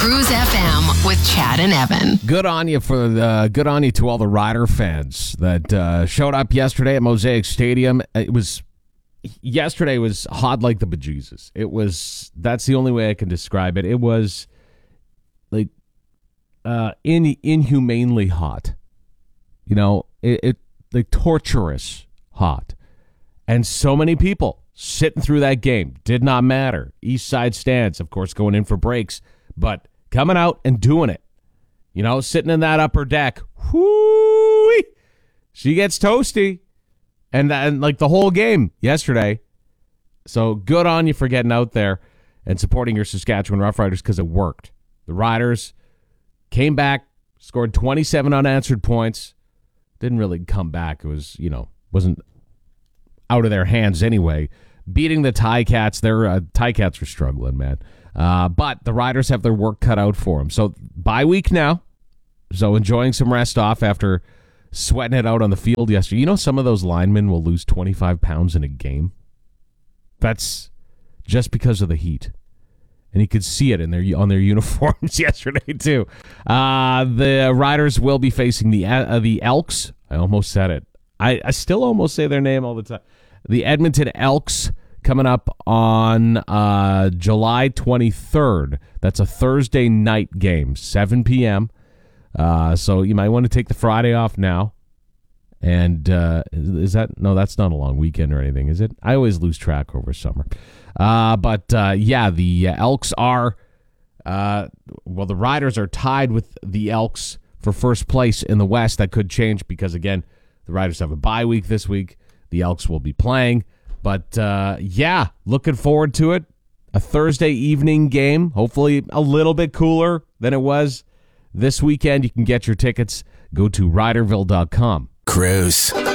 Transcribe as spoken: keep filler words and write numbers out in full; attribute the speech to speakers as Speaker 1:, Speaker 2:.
Speaker 1: Cruise F M with Chad and Evan.
Speaker 2: Good on you for the good on you to all the Rider fans that uh, showed up yesterday at Mosaic Stadium. It was yesterday was hot like the bejesus. It was that's the only way I can describe it. It was like uh, in, inhumanely hot. You know, it, it like torturous hot, and so many people sitting through that game. Did not matter. East Side stands, of course, going in for breaks, but coming out and doing it. You know, sitting in that upper deck. Whoo! She gets toasty. And, and like the whole game yesterday. So good on you for getting out there and supporting your Saskatchewan Roughriders because it worked. The Riders came back, scored twenty-seven unanswered points. Didn't really come back. It was, you know, wasn't out of their hands anyway. Beating the Ticats. Their uh, Ticats were struggling, man. Uh, but the Riders have their work cut out for them. So bye week now. So enjoying some rest off after sweating it out on the field yesterday. You know, some of those linemen will lose twenty-five pounds in a game. That's just because of the heat. And you could see it in their on their uniforms yesterday, too. Uh, the Riders will be facing the uh, the Elks. I almost said it. I, I still almost say their name all the time. The Edmonton Elks coming up on uh, July twenty-third. That's a Thursday night game, seven p.m., Uh, so you might want to take the Friday off now. And uh, is that, no, that's not a long weekend or anything, is it? I always lose track over summer. Uh, but uh, yeah, the Elks are, uh, well, the Riders are tied with the Elks for first place in the West. That could change because, again, the Riders have a bye week this week. The Elks will be playing. But uh, yeah, looking forward to it. A Thursday evening game, hopefully a little bit cooler than it was this weekend. You can get your tickets. Go to riderville dot com.
Speaker 3: Cruise.